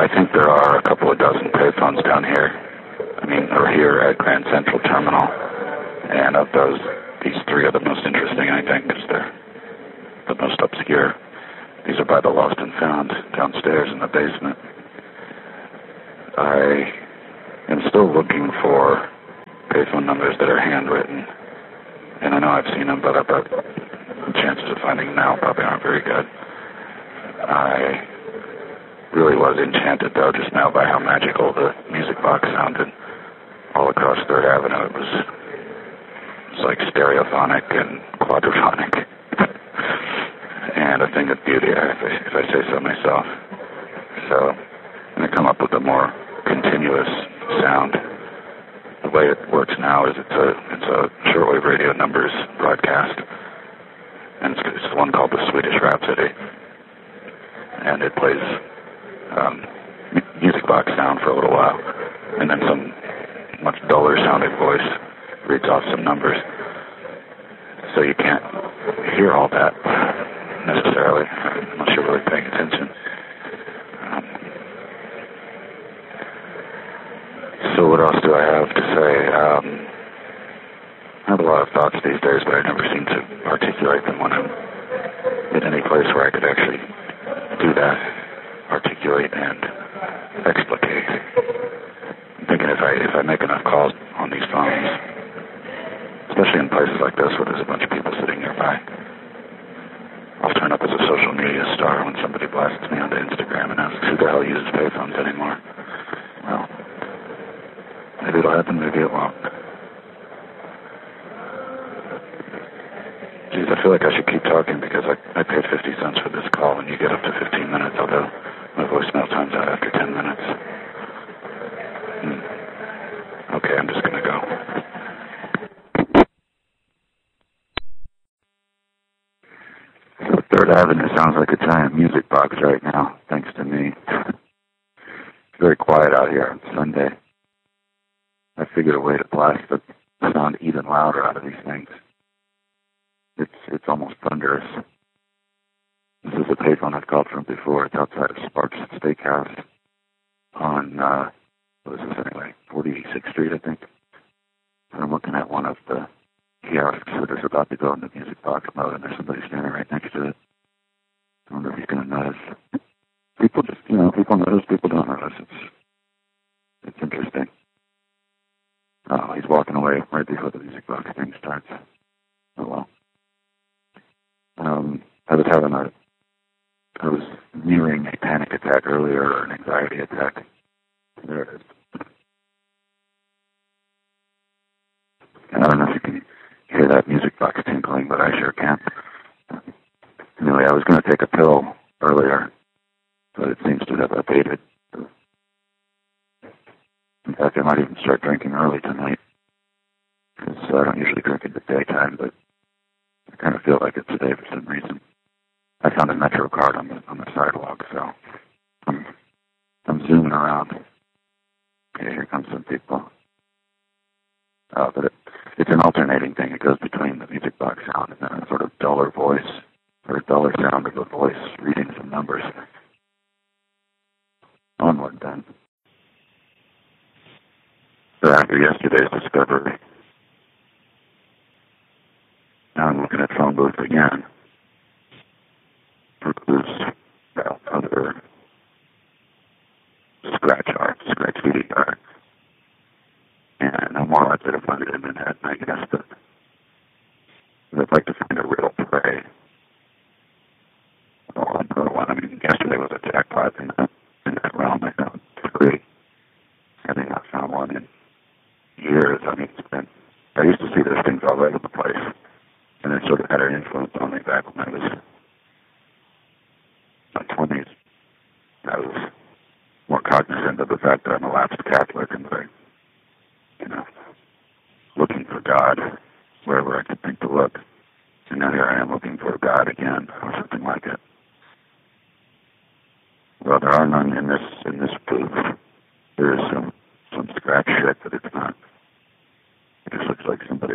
I think there are a couple of dozen payphones down here. Or here at Grand Central Terminal. And of those, these three are the most interesting, I think, because they're the most obscure. These are by the Lost and Found downstairs in the basement. I am still looking for payphone numbers that are handwritten. And I know I've seen them, but the chances of finding them now probably aren't very good. I really was enchanted, though, just now by how magical the music box sounded. All across 3rd Avenue, it was like stereophonic and quadraphonic. And a thing of beauty, if I say so myself. So I'm going to come up with a more continuous sound. The way it works now is it's a shortwave radio numbers broadcast. And it's the one called the Swedish Rhapsody. And it plays music box sound for a little while. And then some much duller sounding voice reads off some numbers. So you can't hear all that necessarily unless you're really paying attention. So what else do I have to say? I have a lot of thoughts these days, but I never seem to articulate them when I'm in any place where I could actually do that, articulate and explicate. I'm thinking if I make enough calls on these phones, especially in places like this where there's a bunch of people sitting nearby, I'll turn up as a social media star when somebody blasts me onto Instagram and asks who the hell uses payphones anymore. Well, maybe it'll happen, maybe it won't. Geez, I feel like I should keep talking because I paid 50 cents for this call and you get up to 15 minutes, although my voicemail times out after 10 minutes. Okay, I'm just going to go. 3rd Avenue sounds like a giant music box right now, thanks to me. It's very quiet out here on Sunday. I figured a way to blast the sound even louder out of these things. It's almost thunderous. This is a payphone I've called from before. It's outside of Sparks Steakhouse on, what is this anyway, 46th Street, I think. And I'm looking at one of the kiosks that is about to go into music box mode, and there's somebody standing right next to it. I wonder if he's going to notice. People just, people notice, people don't notice. It's interesting. Oh, he's walking away right before the music box thing starts. Oh, well. I was nearing a panic attack earlier, or an anxiety attack. There it is. And I don't know if you can hear that music box tinkling, but I sure can. Anyway, I was going to take a pill earlier, but it seems to have abated. In fact, I might even start drinking early tonight, because I don't usually drink in the daytime, but I kind of feel like it today for some reason. I found a Metro card on the sidewalk, so I'm zooming around. Okay, here comes some people. But it's an alternating thing. It goes between the music box sound and then a sort of duller voice, or a duller sound of a voice reading some numbers. Onward, then. So after yesterday's discovery, now I'm looking at phone booth again. For clues about other scratch CD art. And I'm more likely to find it in the net, and I guess that I'd like to find a real prey. Or another one. Yesterday was a jackpot in that realm. I found three. I think I found one in years. It's been, I used to see those things all over the place, and it sort of had an influence on me back when I was in my 20s. I was more cognizant of the fact that I'm a lapsed Catholic and that looking for God wherever I could think to look. And now here I am looking for God again, or something like it. Well, there are none in this booth. There is some scratch shit, but it's not. It just looks like somebody.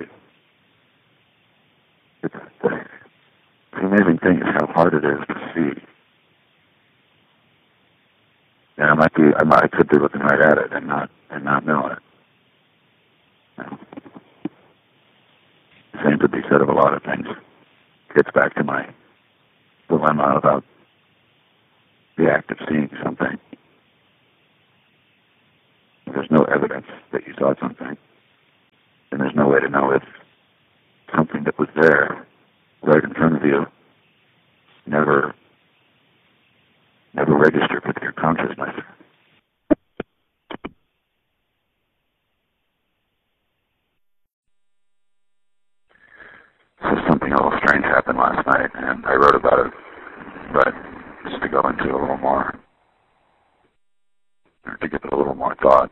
The amazing thing is how hard it is to see And I could be looking right at it and not know it. You know. Same could be said of a lot of things. Gets back to my dilemma about the act of seeing something. There's no evidence that you saw something, and there's no way to know if something that was there, right in front of you, never registered with your consciousness. So something a little strange happened last night, and I wrote about it, but just to go into a little more, or to give it a little more thought,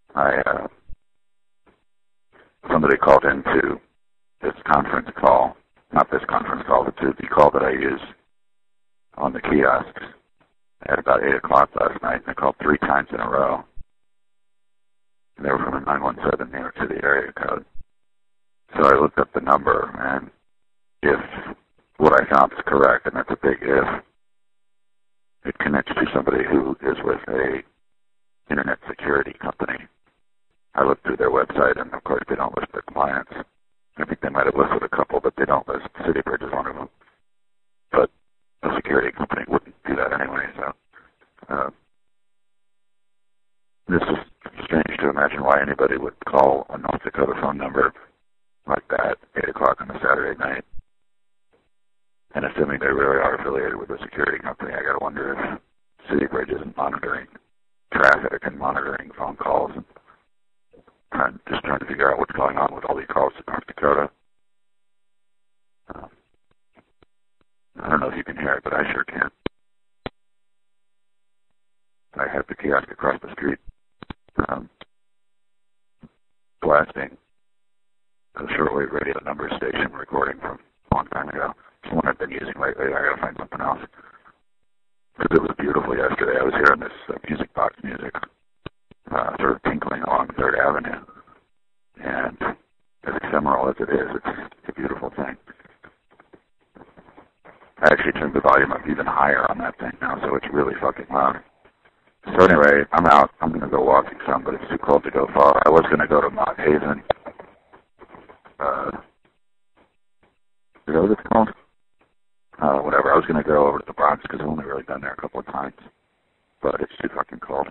somebody called into this conference call, not this conference call, but the call that I use on the kiosks at about 8 o'clock last night, and they called 3 times in a row. And they were from a 917 New York City area code. So I looked up the number, and if what I found is correct, and that's a big if, it connects to somebody who is with a internet security company. I looked through their website, and of course they don't list their clients. I think they might have listed a couple, but they don't list. CityBridge is one of them. But a security company wouldn't do that anyway, so this is strange to imagine why anybody would call a North Dakota phone number like that, 8 o'clock on a Saturday night. And assuming they really are affiliated with a security company, I gotta wonder if CityBridge isn't monitoring traffic and monitoring phone calls and trying to figure out what's going on with all these calls to North Dakota. I don't know if you can hear it, but I sure can. I have the kiosk across the street blasting a shortwave radio number station recording from a long time ago. It's one I've been using lately. I gotta find something else. Because it was beautiful yesterday. I was hearing this music box music sort of tinkling along 3rd Avenue. And as ephemeral as it is, it's a beautiful thing. I actually turned the volume up even higher on that thing now, so it's really fucking loud. So anyway, I'm out. I'm going to go walking some, but it's too cold to go far. I was going to go to Mott Haven. Is that what it's called? Whatever. I was going to go over to the Bronx because I've only really been there a couple of times. But it's too fucking cold.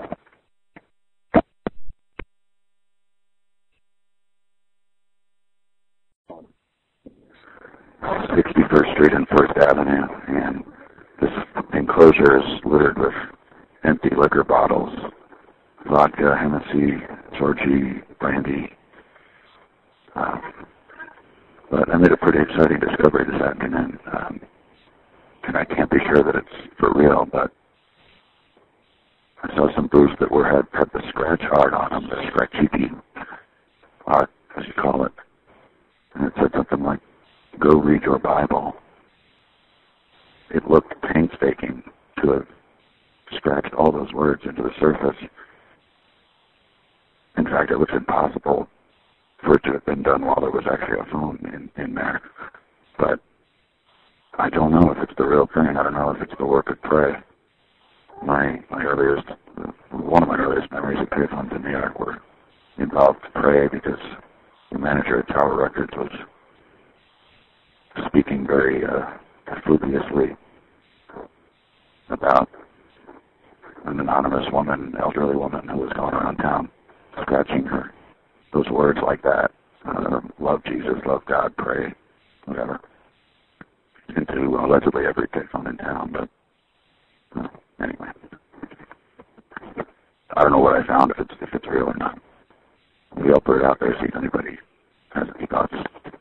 61st Street and 1st Avenue, and this enclosure is littered with empty liquor bottles, vodka, Hennessy, Georgie, brandy. But I made a pretty exciting discovery this afternoon, and I can't be sure that it's for real, but I saw some booths that had the scratch art on them, the scratchiki art, as you call it, and it said something like, "Go read your Bible." It looked painstaking to have scratched all those words into the surface. In fact, it looks impossible for it to have been done while there was actually a phone in there. But I don't know if it's the real thing. I don't know if it's the work of Prey. One of my earliest memories of payphones in New York involved Prey because the manager at Tower Records was speaking very fluviously about an anonymous woman, elderly woman, who was going around town scratching her. Those words like that, love Jesus, love God, pray, whatever, into allegedly every payphone in town. But anyway, I don't know what I found, if it's real or not. Maybe I'll put it out there, see if anybody has any thoughts.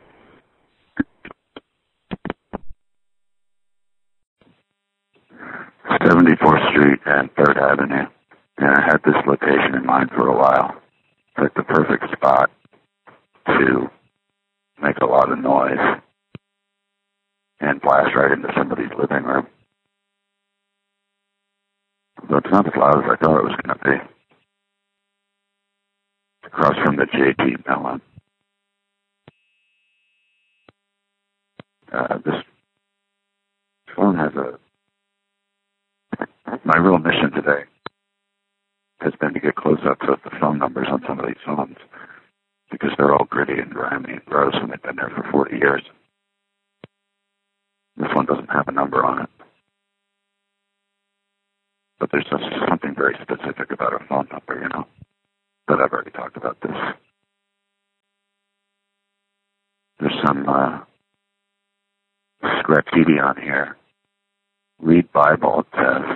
'74th Street and 3rd Avenue, and I had this location in mind for a while. Like the perfect spot to make a lot of noise and blast right into somebody's living room. But it's not as loud as I thought it was going to be. Across from the JT Mellon. This phone has my real mission today has been to get close-ups of the phone numbers on some of these phones because they're all gritty and grimy and gross and they've been there for 40 years. This one doesn't have a number on it. But there's just something very specific about a phone number, you know. But I've already talked about this. There's some graffiti on here. Read Bible, it says.